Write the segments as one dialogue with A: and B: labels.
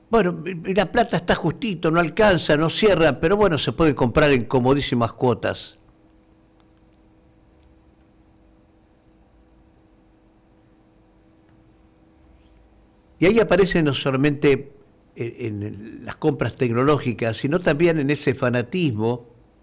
A: Bueno, y la plata está justito, no alcanza, no cierra, pero bueno, se pueden comprar en comodísimas cuotas. Y ahí aparece no solamente en las compras tecnológicas, sino también en ese fanatismo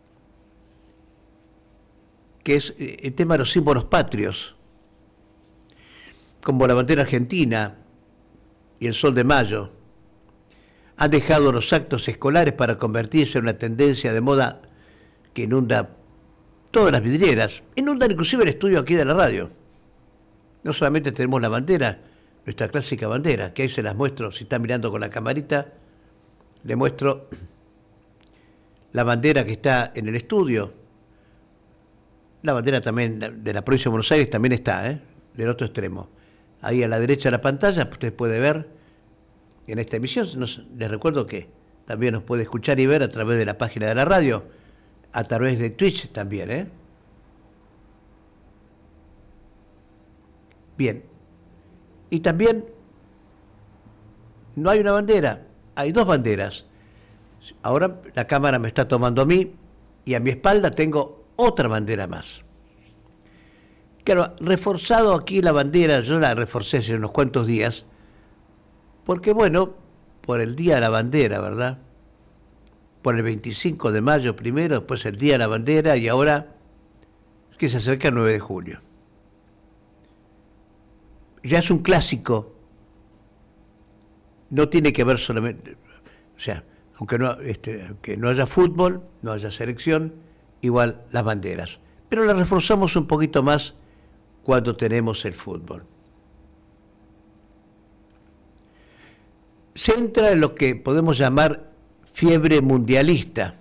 A: que es el tema de los símbolos patrios, como la bandera argentina y el sol de mayo. Han dejado los actos escolares para convertirse en una tendencia de moda que inunda todas las vidrieras, inundan inclusive el estudio aquí de la radio. No solamente tenemos la bandera, nuestra clásica bandera, que ahí se las muestro, si está mirando con la camarita, le muestro la bandera que está en el estudio. La bandera también de la provincia de Buenos Aires también está, del otro extremo. Ahí a la derecha de la pantalla usted puede ver en esta emisión. Les recuerdo que también nos puede escuchar y ver a través de la página de la radio, a través de Twitch también. Bien. Y también no hay una bandera, hay dos banderas. Ahora la cámara me está tomando a mí y a mi espalda tengo otra bandera más. Claro, reforzado aquí la bandera, yo la reforcé hace unos cuantos días, porque bueno, por el Día de la Bandera, ¿verdad? Por el 25 de mayo primero, después el Día de la Bandera y ahora es que se acerca el 9 de julio. Ya es un clásico, no tiene que ver solamente, o sea, aunque no haya fútbol, no haya selección, igual las banderas. Pero las reforzamos un poquito más cuando tenemos el fútbol. Se entra en lo que podemos llamar fiebre mundialista.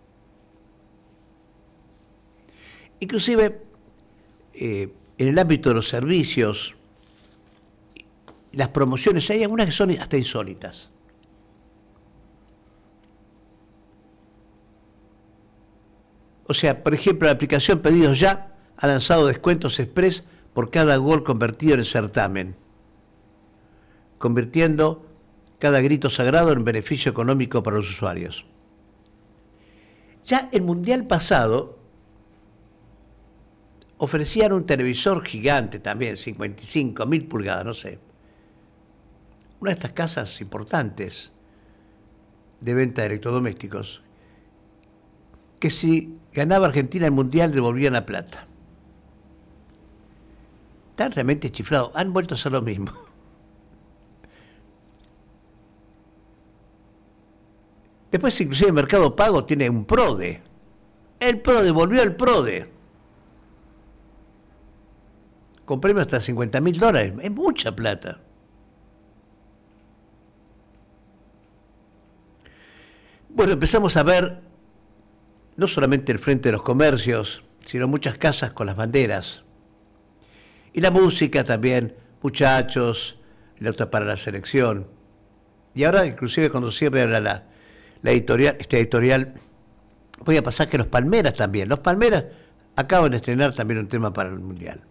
A: Inclusive, en el ámbito de los servicios, las promociones, hay algunas que son hasta insólitas. O sea, por ejemplo, la aplicación Pedidos Ya ha lanzado descuentos express por cada gol convertido en el certamen, convirtiendo cada grito sagrado en beneficio económico para los usuarios. Ya el Mundial pasado ofrecían un televisor gigante también, 55.000 pulgadas, no sé. Una de estas casas importantes de venta de electrodomésticos, que si ganaba Argentina el Mundial devolvían la plata. Están realmente chiflados, han vuelto a hacer lo mismo. Después inclusive el Mercado Pago tiene un PRODE. El PRODE, volvió el PRODE. Con premios hasta $50.000, es mucha plata. Bueno, empezamos a ver no solamente el frente de los comercios, sino muchas casas con las banderas. Y la música también, muchachos, la otra para la selección. Y ahora, inclusive cuando cierre la editorial, voy a pasar que los Palmeras también. Los Palmeras acaban de estrenar también un tema para el Mundial.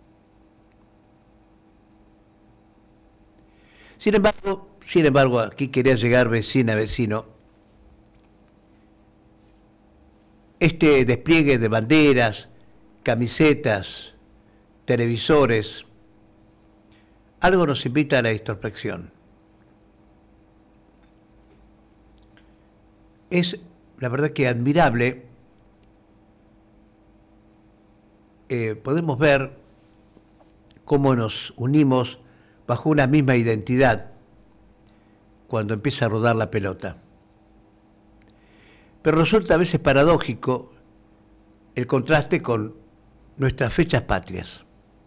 A: Sin embargo, aquí quería llegar vecina a vecino. Este despliegue de banderas, camisetas, televisores, algo nos invita a la introspección. Es, la verdad, que admirable. Podemos ver cómo nos unimos bajo una misma identidad cuando empieza a rodar la pelota. Pero resulta a veces paradójico el contraste con nuestras fechas patrias.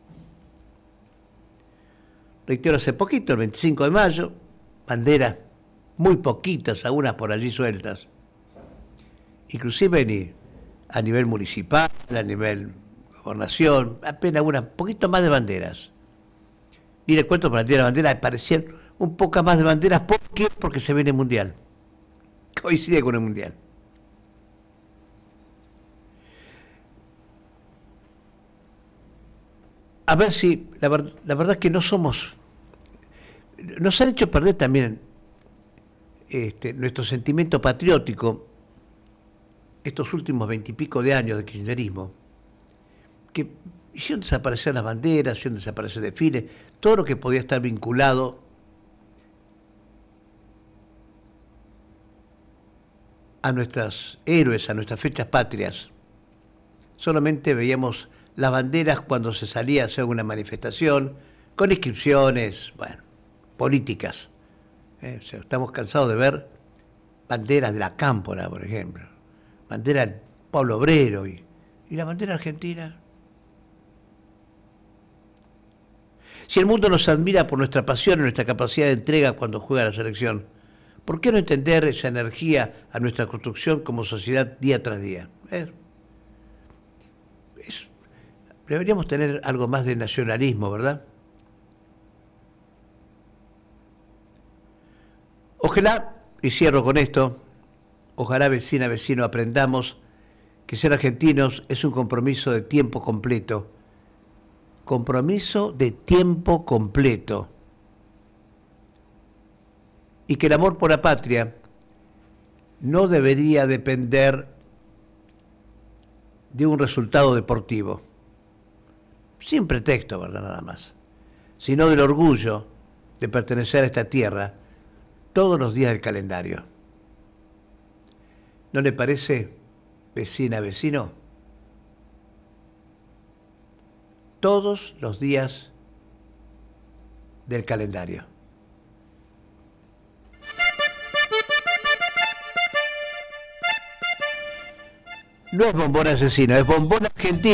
A: Reitero, hace poquito, el 25 de mayo, banderas muy poquitas, algunas por allí sueltas, inclusive a nivel municipal, a nivel gobernación, apenas un poquito más de banderas. Y le cuento para el Día de la Bandera, aparecían un poco más de banderas. ¿Por qué? Porque se viene el Mundial. Coincide con el Mundial. A ver si, la verdad es que no somos, nos han hecho perder también nuestro sentimiento patriótico estos últimos 20 y pico de años de kirchnerismo, que hicieron desaparecer las banderas, hicieron desaparecer desfiles, todo lo que podía estar vinculado a nuestros héroes, a nuestras fechas patrias. Solamente veíamos las banderas cuando se salía a hacer una manifestación, con inscripciones, bueno, políticas. O sea, estamos cansados de ver banderas de la Cámpora, por ejemplo, bandera del Pueblo Obrero y la bandera argentina. Si el mundo nos admira por nuestra pasión y nuestra capacidad de entrega cuando juega la selección, ¿por qué no entender esa energía a nuestra construcción como sociedad día tras día? Deberíamos tener algo más de nacionalismo, ¿verdad? Ojalá, y cierro con esto, ojalá vecina, vecino, aprendamos que ser argentinos es un compromiso de tiempo completo. Compromiso de tiempo completo. Y que el amor por la patria no debería depender de un resultado deportivo, sin pretexto, ¿verdad? Nada más, sino del orgullo de pertenecer a esta tierra todos los días del calendario. ¿No le parece, vecina, vecino? Todos los días del calendario. No es bombón asesino, es bombón argentino.